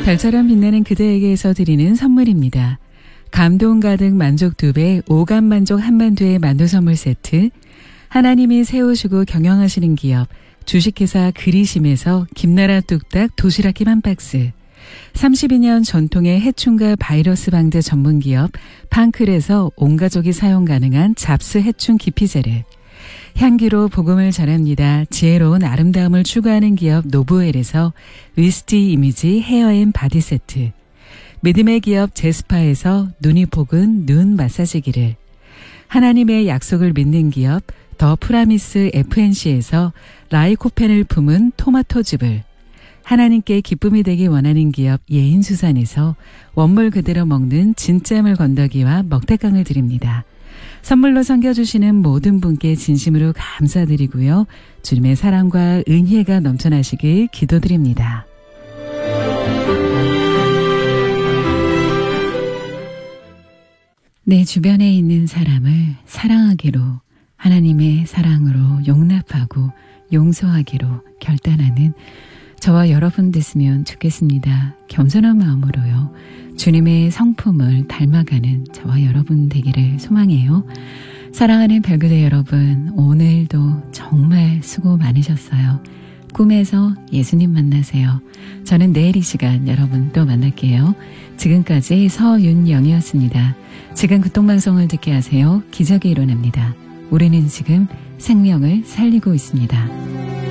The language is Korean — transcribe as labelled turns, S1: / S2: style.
S1: 별처럼 빛나는 그대에게서 드리는 선물입니다. 감동 가득 만족 2배, 오감 만족 한만두의 만두 선물 세트, 하나님이 세우시고 경영하시는 기업, 주식회사 그리심에서 김나라 뚝딱 도시락김 한 박스, 32년 전통의 해충과 바이러스 방제 전문기업 팡클에서 온 가족이 사용 가능한 잡스 해충 기피제를, 향기로 복음을 전합니다. 지혜로운 아름다움을 추구하는 기업 노브웰에서 위스티 이미지 헤어앤 바디 세트, 믿음의 기업 제스파에서 눈이 복은 눈 마사지기를, 하나님의 약속을 믿는 기업 더 프라미스 FNC에서 라이코펜을 품은 토마토즙을, 하나님께 기쁨이 되기 원하는 기업 예인수산에서 원물 그대로 먹는 진짜물 건더기와 먹태깡을 드립니다. 선물로 섬겨주시는 모든 분께 진심으로 감사드리고요. 주님의 사랑과 은혜가 넘쳐나시길 기도드립니다. 내 주변에 있는 사람을 사랑하기로, 하나님의 사랑으로 용납하고 용서하기로 결단하는 저와 여러분 됐으면 좋겠습니다. 겸손한 마음으로요. 주님의 성품을 닮아가는 저와 여러분 되기를 소망해요. 사랑하는 별그대 여러분, 오늘도 정말 수고 많으셨어요. 꿈에서 예수님 만나세요. 저는 내일 이 시간 여러분 또 만날게요. 지금까지 서윤영이었습니다. 지금 극동방송을 듣게 하세요. 기적이 일어납니다. 우리는 지금 생명을 살리고 있습니다.